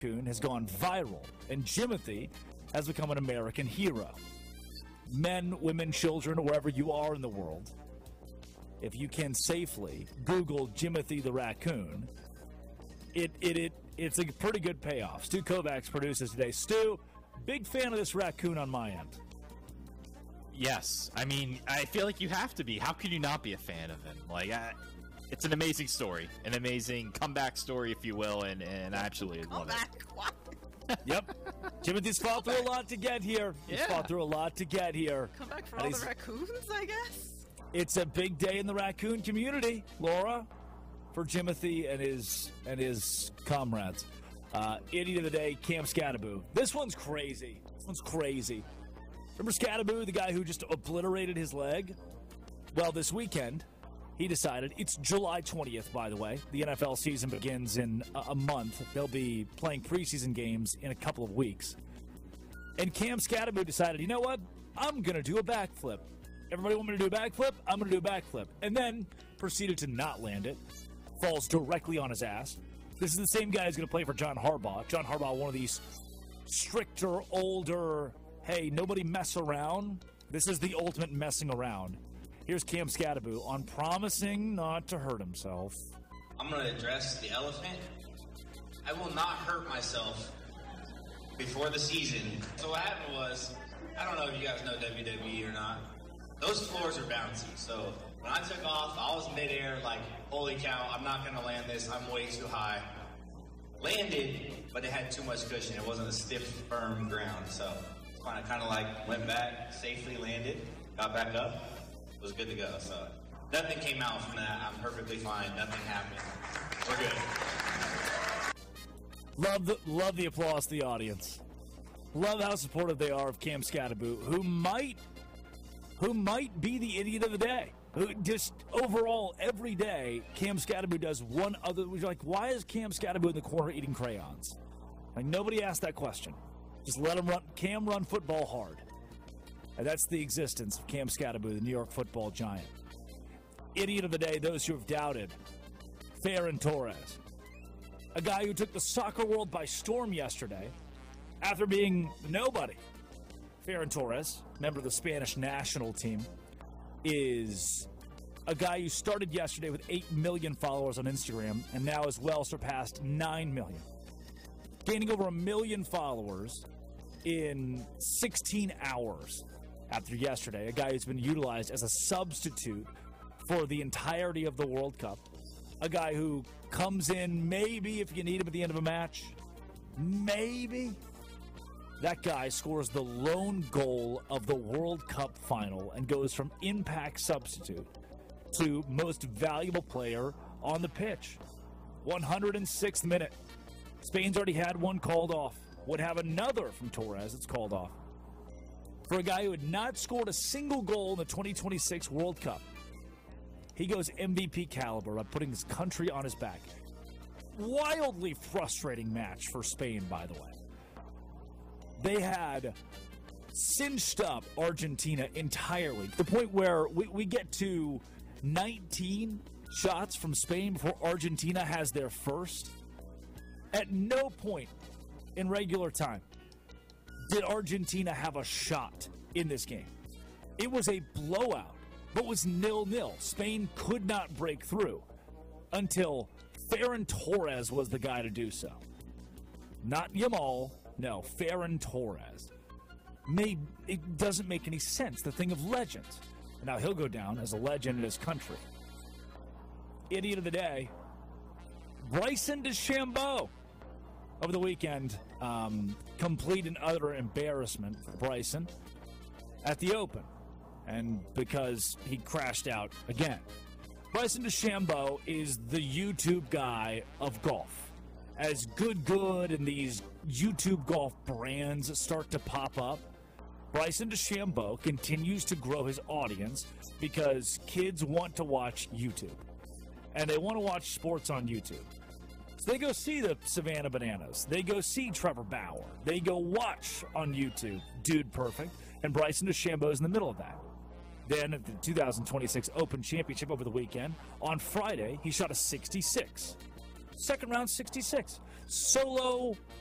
raccoon has gone viral, and Jimothy has become an American hero. Men, women, children, wherever you are in the world, if you can safely Google Jimothy the raccoon, it's a pretty good payoff. Stu Kovacs produces today. Stu, big fan of this raccoon on my end. Yes, I mean, I feel like you have to be. How can you not be a fan of him? Like, it's an amazing story, an amazing comeback story, if you will, and I absolutely love it. What? Yep. Jimothy's fought through a lot to get here. He's fought through a lot to get here. Come back for all the raccoons, I guess? It's a big day in the raccoon community, Laura, for Jimothy and his comrades. Idiot of the day, Cam Skattebo. This one's crazy. Remember Skattebo, the guy who just obliterated his leg? Well, this weekend, he decided, it's July 20th, by the way. The NFL season begins in a month. They'll be playing preseason games in a couple of weeks. And Cam Skattebo decided, you know what? I'm going to do a backflip. Everybody want me to do a backflip? I'm going to do a backflip. And then proceeded to not land it. Falls directly on his ass. This is the same guy who's going to play for John Harbaugh. John Harbaugh, one of these stricter, older, hey, nobody mess around. This is the ultimate messing around. Here's Cam Skattebo on promising not to hurt himself. I'm going to address the elephant. I will not hurt myself before the season. So what happened was, I don't know if you guys know WWE or not. Those floors are bouncy. So when I took off, I was midair like, holy cow, I'm not going to land this. I'm way too high. Landed, but it had too much cushion. It wasn't a stiff, firm ground. So I kind of like went back, safely landed, got back up. Was good to go. So nothing came out from that. I'm perfectly fine. Nothing happened. We're good. Love the applause to the audience. Love how supportive they are of Cam Skattebo, who might be the idiot of the day. Who just overall every day Cam Skattebo does one other. You're like, why is Cam Skattebo in the corner eating crayons? Like nobody asked that question. Just let him run. Cam run football hard. And that's the existence of Cam Skattebo, the New York football giant. Idiot of the day, those who have doubted. Ferran Torres. A guy who took the soccer world by storm yesterday after being nobody. Ferran Torres, member of the Spanish national team, is a guy who started yesterday with 8 million followers on Instagram and now as well surpassed 9 million. Gaining over 1 million followers in 16 hours. After yesterday, a guy who's been utilized as a substitute for the entirety of the World Cup. A guy who comes in maybe if you need him at the end of a match. Maybe. That guy scores the lone goal of the World Cup final and goes from impact substitute to most valuable player on the pitch. 106th minute. Spain's already had one called off. Would have another from Torres that's called off. For a guy who had not scored a single goal in the 2026 World Cup. He goes MVP caliber by putting his country on his back. Wildly frustrating match for Spain, by the way. They had cinched up Argentina entirely, to the point where we get to 19 shots from Spain before Argentina has their first. At no point in regular time did Argentina have a shot in this game. It was a blowout, but was 0-0. Spain could not break through until Ferran Torres was the guy to do so. Not Yamal, no, Ferran Torres. It doesn't make any sense, the thing of legends. Now he'll go down as a legend in his country. Idiot of the day, Bryson DeChambeau. Over the weekend, complete and utter embarrassment for Bryson at the Open. And because he crashed out again. Bryson DeChambeau is the YouTube guy of golf. As Good and these YouTube golf brands start to pop up, Bryson DeChambeau continues to grow his audience because kids want to watch YouTube. And they want to watch sports on YouTube. So they go see the Savannah Bananas. They go see Trevor Bauer. They go watch on YouTube Dude Perfect. And Bryson DeChambeau is in the middle of that. Then at the 2026 Open Championship over the weekend, on Friday, he shot a 66. Second round 66. Solo